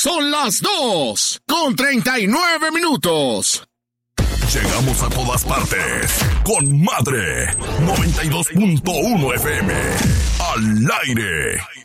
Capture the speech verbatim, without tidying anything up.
Son las dos con treinta y nueve minutos. Llegamos a todas partes con Madre noventa y dos punto uno F M. Al aire.